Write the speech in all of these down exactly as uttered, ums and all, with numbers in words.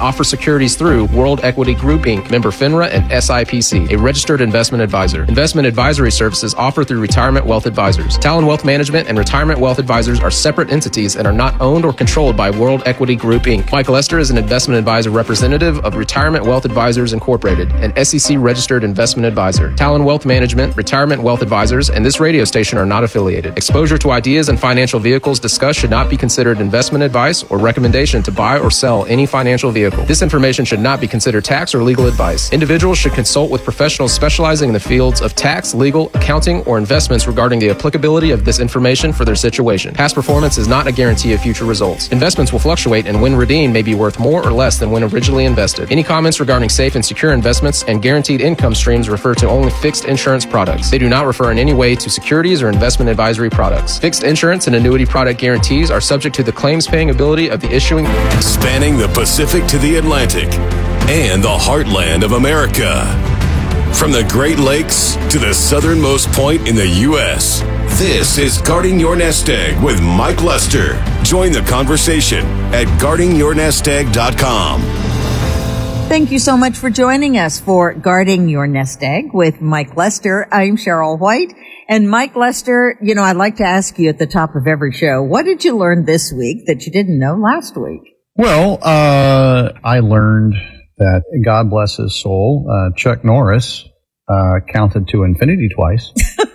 offer securities through World Equity Group, Incorporated, member FINRA and S I P C, a registered investment advisor. Investment advisory services offered through Retirement Wealth Advisors. Talon Wealth Management and Retirement Wealth Advisors are separate entities and are not owned or controlled by World Equity Group, Incorporated. Mike Lester is an investment advisor representative of Retirement Wealth Advisors Incorporated, an S E C registered investment advisor. Talon Wealth Management, Retirement Wealth Advisors, and this radio station are not affiliated. Exposure to ideas and financial vehicles discussed should not be considered investment advice or recommendation to buy or sell any financial vehicle. This information should not be considered tax or legal advice. Individuals should consult with professionals specializing in the fields of tax, legal, accounting, or investments regarding the applicability of this information for their situation. Past performance is not a guarantee of future results. Investments will fluctuate, and when redeemed may be worth more or less than when originally invested. Any comments regarding safe and secure investments and guaranteed income streams refer to only fixed insurance products. They do not refer in any way to securities or investment advisory products. Fixed insurance and annuity product guarantees are subject to the claims paying ability of the issuing. Spanning the Pacific to the Atlantic and the heartland of America. From the Great Lakes to the southernmost point in the U S, this is Guarding Your Nest Egg with Mike Lester. Join the conversation at guarding your nest egg dot com. Thank you so much for joining us for Guarding Your Nest Egg with Mike Lester. I'm Cheryl White. And Mike Lester, you know, I'd like to ask you at the top of every show, what did you learn this week that you didn't know last week? Well, uh, I learned that, God bless his soul, uh, Chuck Norris uh, counted to infinity twice.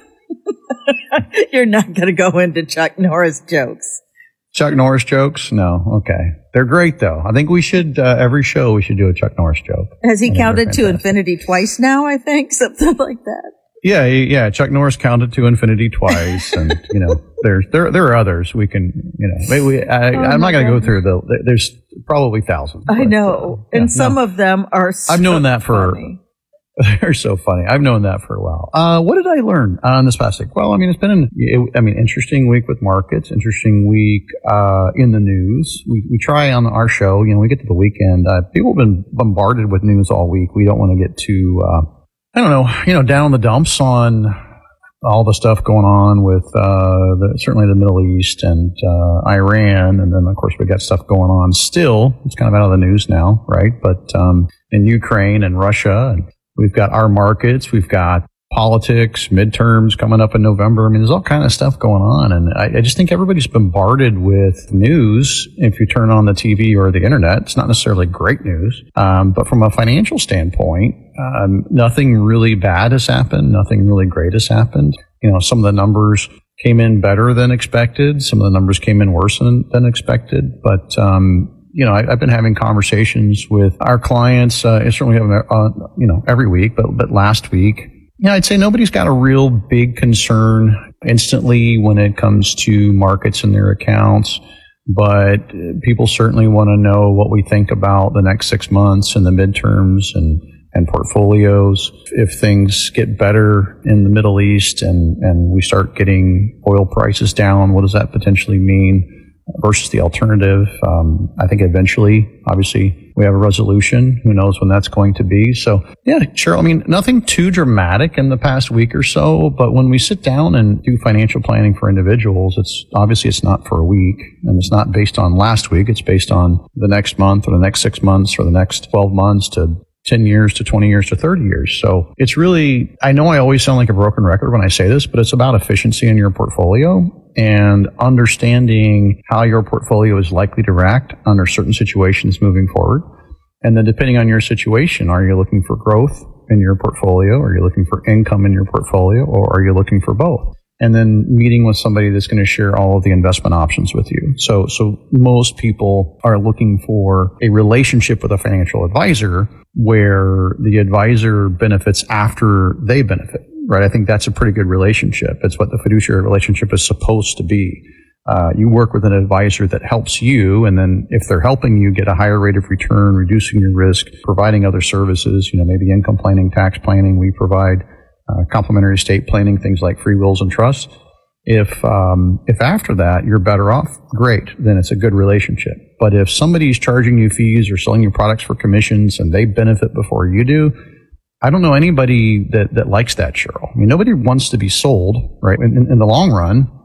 You're not going to go into Chuck Norris jokes. Chuck Norris jokes? No. Okay. They're great, though. I think we should, uh, every show, we should do a Chuck Norris joke. Has he counted to infinity twice now, I think? Something like that. Yeah, yeah. Chuck Norris counted to infinity twice, and you know, there's there there are others we can, you know, maybe we. I, oh I'm not going to go through the. There's probably thousands. I but, know, uh, yeah, and some no. of them are. So I've known that for. Funny. They're so funny. I've known that for a while. Uh, what did I learn on this past week? Well, I mean, it's been an, it, I mean, interesting week with markets. Interesting week uh, in the news. We we try on our show. You know, we get to the weekend. Uh, people have been bombarded with news all week. We don't want to get too. Uh, I don't know, you know, down in the dumps on all the stuff going on with uh, the, certainly the Middle East and uh, Iran. And then, of course, we got stuff going on still. It's kind of out of the news now, right? But um, in Ukraine and Russia, and we've got our markets. We've got politics, midterms coming up in November. I mean, there's all kind of stuff going on. And I, I just think everybody's bombarded with news. If you turn on the T V or the internet, it's not necessarily great news. Um, but from a financial standpoint, um, nothing really bad has happened. Nothing really great has happened. You know, some of the numbers came in better than expected. Some of the numbers came in worse than, than expected. But, um, you know, I, I've been having conversations with our clients, uh, I certainly have, uh, you know, every week, but, but last week, yeah, I'd say nobody's got a real big concern instantly when it comes to markets and their accounts, but people certainly want to know what we think about the next six months and the midterms and, and portfolios. If things get better in the Middle East and, and we start getting oil prices down, what does that potentially mean versus the alternative? Um, I think eventually, obviously, we have a resolution. Who knows when that's going to be? So, yeah, Cheryl, I mean, nothing too dramatic in the past week or so, but when we sit down and do financial planning for individuals, it's obviously it's not for a week, and it's not based on last week. It's based on the next month or the next six months or the next twelve months to ten years to twenty years to thirty years. So it's really, I know I always sound like a broken record when I say this, but it's about efficiency in your portfolio and understanding how your portfolio is likely to react under certain situations moving forward. And then depending on your situation, are you looking for growth in your portfolio? Are you looking for income in your portfolio? Or are you looking for both? And then meeting with somebody that's going to share all of the investment options with you. So, so most people are looking for a relationship with a financial advisor where the advisor benefits after they benefit, right? I think that's a pretty good relationship. It's what the fiduciary relationship is supposed to be. Uh, you work with an advisor that helps you, and then if they're helping you get a higher rate of return, reducing your risk, providing other services, you know, maybe income planning, tax planning, we provide Uh, complementary estate planning, things like free wills and trusts. If um, if after that you're better off, great, then it's a good relationship. But if somebody's charging you fees or selling you products for commissions and they benefit before you do, I don't know anybody that, that likes that, Cheryl. I mean, nobody wants to be sold, right? In, in the long run,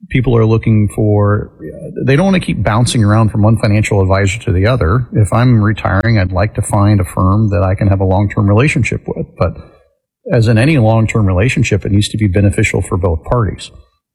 people are looking for, they don't want to keep bouncing around from one financial advisor to the other. If I'm retiring, I'd like to find a firm that I can have a long-term relationship with. But as in any long-term relationship, it needs to be beneficial for both parties.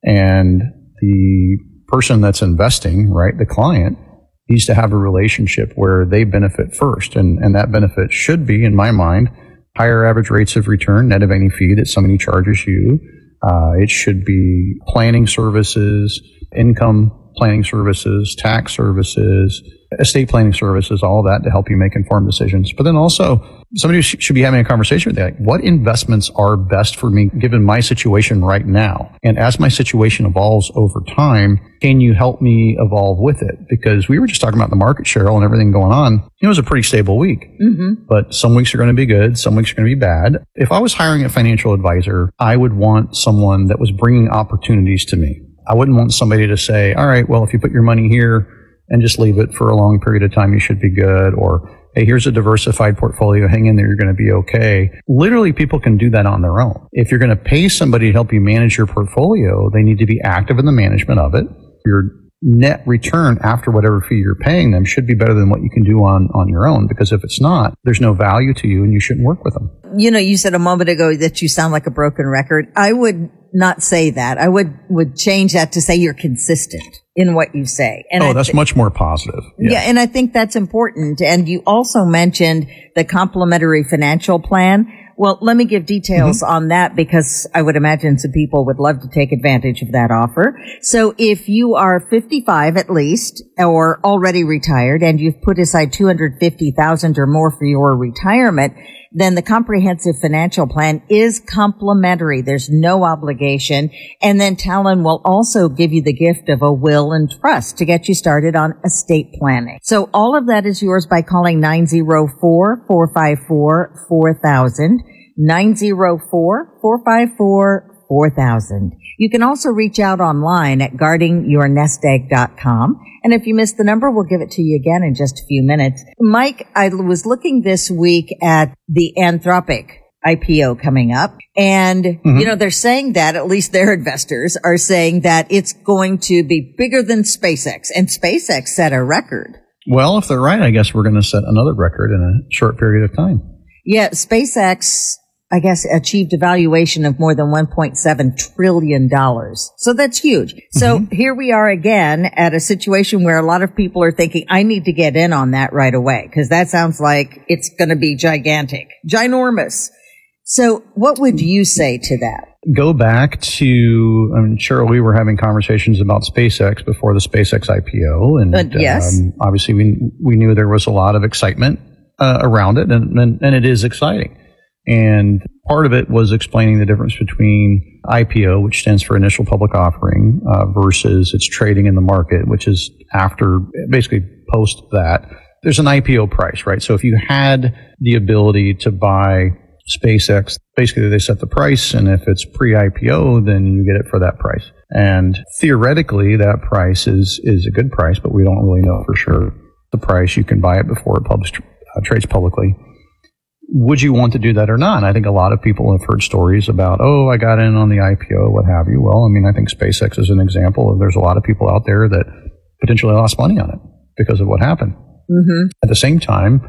And the person that's investing, right, the client, needs to have a relationship where they benefit first. And, and that benefit should be, in my mind, higher average rates of return, net of any fee that somebody charges you. Uh, it should be planning services, income planning services, tax services, estate planning services, all of that to help you make informed decisions. But then also, somebody sh- should be having a conversation with you. Like, what investments are best for me given my situation right now? And as my situation evolves over time, can you help me evolve with it? Because we were just talking about the market, Cheryl, and everything going on. It was a pretty stable week. Mm-hmm. But some weeks are going to be good. Some weeks are going to be bad. If I was hiring a financial advisor, I would want someone that was bringing opportunities to me. I wouldn't want somebody to say, all right, well, if you put your money here and just leave it for a long period of time, you should be good. Or, hey, here's a diversified portfolio. Hang in there. You're going to be okay. Literally, people can do that on their own. If you're going to pay somebody to help you manage your portfolio, they need to be active in the management of it. Your net return after whatever fee you're paying them should be better than what you can do on, on your own. Because if it's not, there's no value to you and you shouldn't work with them. You know, you said a moment ago that you sound like a broken record. I would not say that. I would, would change that to say you're consistent in what you say. And oh, I that's th- much more positive. Yeah. yeah, and I think that's important. And you also mentioned the complementary financial plan. Well, let me give details mm-hmm. on that because I would imagine some people would love to take advantage of that offer. So if you are fifty-five at least or already retired and you've put aside two hundred fifty thousand dollars or more for your retirement, then the comprehensive financial plan is complimentary. There's no obligation. And then Talon will also give you the gift of a will and trust to get you started on estate planning. So all of that is yours by calling nine oh four, four five four, four thousand, nine oh four, four five four, four thousand. You can also reach out online at guarding your nest egg dot com. And if you missed the number, we'll give it to you again in just a few minutes. Mike, I was looking this week at the Anthropic I P O coming up. And, mm-hmm. you know, they're saying that, at least their investors are saying that it's going to be bigger than SpaceX. And SpaceX set a record. Well, if they're right, I guess we're going to set another record in a short period of time. Yeah, SpaceX, I guess, achieved a valuation of more than one point seven trillion dollars. So that's huge. So mm-hmm. here we are again at a situation where a lot of people are thinking, I need to get in on that right away, because that sounds like it's going to be gigantic, ginormous. So what would you say to that? Go back to, I mean, Cheryl, we were having conversations about SpaceX before the SpaceX I P O. And uh, yes. um, obviously we we knew there was a lot of excitement uh, around it, and, and, and it is exciting. And part of it was explaining the difference between I P O, which stands for initial public offering, uh, versus its trading in the market, which is after, basically post that. There's an I P O price, right? So if you had the ability to buy SpaceX, basically they set the price, and if it's pre-I P O, then you get it for that price. And theoretically, that price is, is a good price, but we don't really know for sure the price. You can buy it before it published, uh, trades publicly. Would you want to do that or not? And I think a lot of people have heard stories about, oh, I got in on the I P O, what have you. Well, I mean, I think SpaceX is an example of there's a lot of people out there that potentially lost money on it because of what happened. Mm-hmm. At the same time,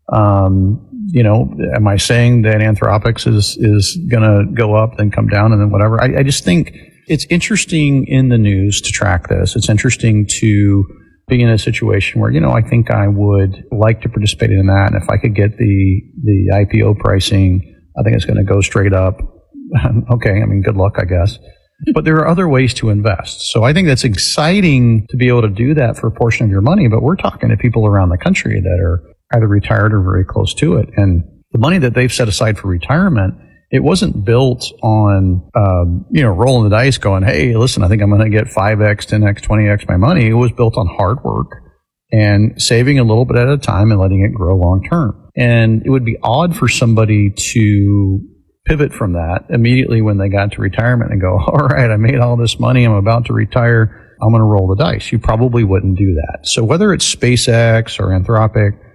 um, you know, am I saying that Anthropics is, is going to go up, then come down, and then whatever? I, I just think it's interesting in the news to track this. It's interesting to be in a situation where, you know, I think I would like to participate in that. And if I could get the, the I P O pricing, I think it's going to go straight up. Okay. I mean, good luck, I guess. But there are other ways to invest. So I think that's exciting to be able to do that for a portion of your money. But we're talking to people around the country that are either retired or very close to it. And the money that they've set aside for retirement, it wasn't built on, um, you know, rolling the dice going, hey, listen, I think I'm going to get five X, ten X, twenty X my money. It was built on hard work and saving a little bit at a time and letting it grow long term. And it would be odd for somebody to pivot from that immediately when they got to retirement and go, all right, I made all this money. I'm about to retire. I'm going to roll the dice. You probably wouldn't do that. So whether it's SpaceX or Anthropic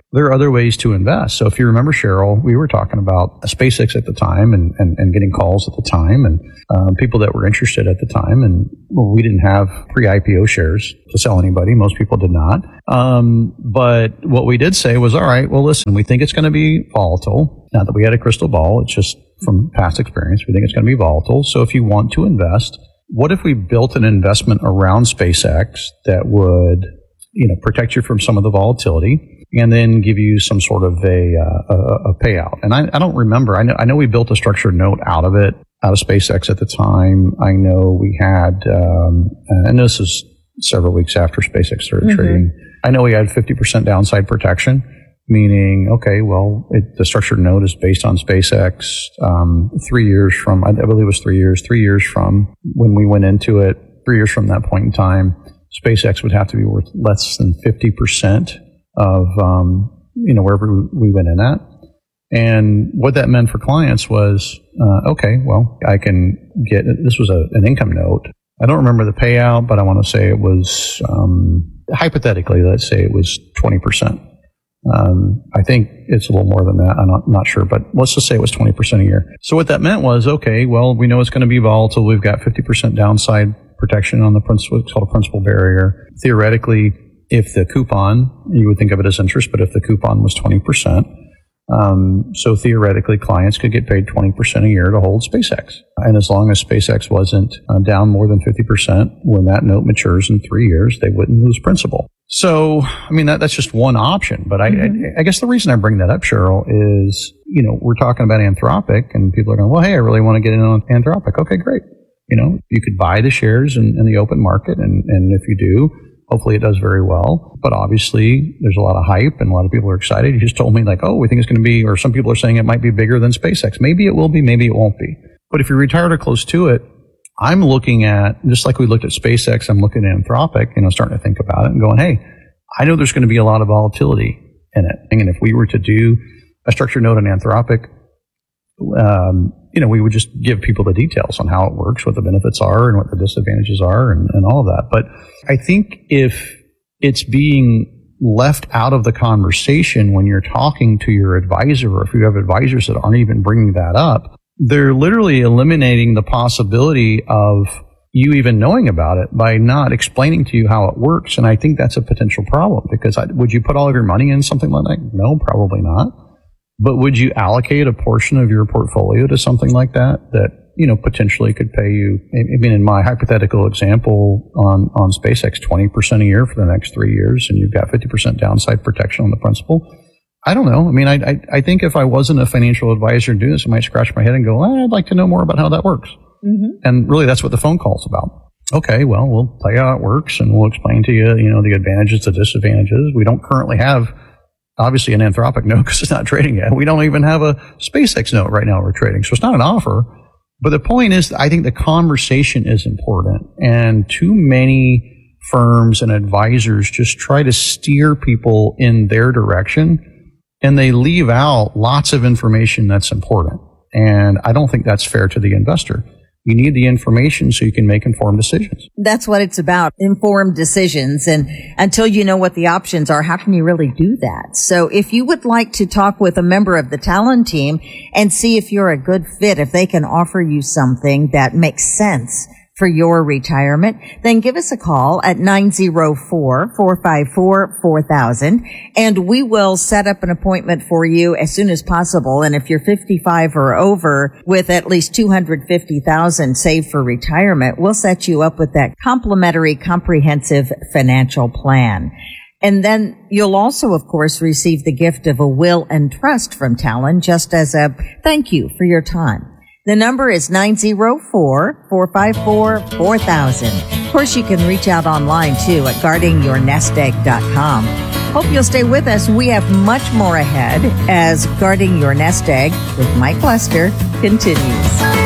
there are other ways to invest. So if you remember, Cheryl, we were talking about SpaceX at the time and, and, and getting calls at the time and um, people that were interested at the time. And well, we didn't have pre-I P O shares to sell anybody. Most people did not. Um, but what we did say was, all right, well, listen, we think it's going to be volatile. Not that we had a crystal ball. It's just from past experience. We think it's going to be volatile. So if you want to invest, what if we built an investment around SpaceX that would, you know, protect you from some of the volatility and then give you some sort of a, uh, a, a payout? And I, I don't remember. I know, I know we built a structured note out of it, out of SpaceX at the time. I know we had, um, and this is several weeks after SpaceX started mm-hmm. trading. I know we had fifty percent downside protection, meaning, okay, well, it, the structured note is based on SpaceX, um, three years from, I, I believe it was three years, three years from when we went into it, three years from that point in time, SpaceX would have to be worth less than fifty percent of, um, you know, wherever we went in at. And what that meant for clients was, uh, okay, well, I can get, this was a, an income note. I don't remember the payout, but I want to say it was, um, hypothetically, let's say it was twenty percent. Um, I think it's a little more than that. I'm not, not sure, but let's just say it was twenty percent a year. So what that meant was, okay, well, we know it's going to be volatile. We've got fifty percent downside protection on the principal, it's called a principal barrier. Theoretically, if the coupon, you would think of it as interest, but if the coupon was twenty percent, um, so theoretically clients could get paid twenty percent a year to hold SpaceX. And as long as SpaceX wasn't uh, down more than fifty percent, when that note matures in three years, they wouldn't lose principal. So, I mean, that, that's just one option. But I, mm-hmm. I, I guess the reason I bring that up, Cheryl, is, you know, we're talking about Anthropic and people are going, well, hey, I really want to get in on Anthropic. Okay, great. You know, you could buy the shares in, in the open market. And, and if you do, hopefully it does very well. But obviously there's a lot of hype and a lot of people are excited. You just told me like, oh, we think it's going to be, or some people are saying it might be bigger than SpaceX. Maybe it will be, maybe it won't be. But if you're retired or close to it, I'm looking at, just like we looked at SpaceX, I'm looking at Anthropic, you know, starting to think about it and going, hey, I know there's going to be a lot of volatility in it. And if we were to do a structured note on Anthropic, um, you know, we would just give people the details on how it works, what the benefits are and what the disadvantages are and, and all of that. But I think if it's being left out of the conversation when you're talking to your advisor, or if you have advisors that aren't even bringing that up, they're literally eliminating the possibility of you even knowing about it by not explaining to you how it works. And I think that's a potential problem because I, would you put all of your money in something like that? No, probably not. But would you allocate a portion of your portfolio to something like that that, you know, potentially could pay you? I mean, in my hypothetical example on, on SpaceX, twenty percent a year for the next three years, and you've got fifty percent downside protection on the principal. I don't know. I mean, I, I, I think if I wasn't a financial advisor doing this, I might scratch my head and go, well, I'd like to know more about how that works. Mm-hmm. And really, that's what the phone call's about. Okay, well, we'll tell you how it works, and we'll explain to you, you know, the advantages, the disadvantages. We don't currently have, obviously, an Anthropic note because it's not trading yet. We don't even have a SpaceX note right now we're trading. So it's not an offer. But the point is, I think the conversation is important. And too many firms and advisors just try to steer people in their direction, and they leave out lots of information that's important. And I don't think that's fair to the investor. You need the information so you can make informed decisions. That's what it's about, informed decisions. And until you know what the options are, how can you really do that? So if you would like to talk with a member of the Talon team and see if you're a good fit, if they can offer you something that makes sense for your retirement, then give us a call at nine oh four, four five four, four thousand, and we will set up an appointment for you as soon as possible. And if you're fifty-five or over with at least two hundred fifty thousand saved for retirement, we'll set you up with that complimentary comprehensive financial plan. And then you'll also, of course, receive the gift of a will and trust from Talon just as a thank you for your time. The number is nine oh four, four five four, four thousand. Of course, you can reach out online, too, at guarding your nest egg dot com. Hope you'll stay with us. We have much more ahead as Guarding Your Nest Egg with Mike Lester continues.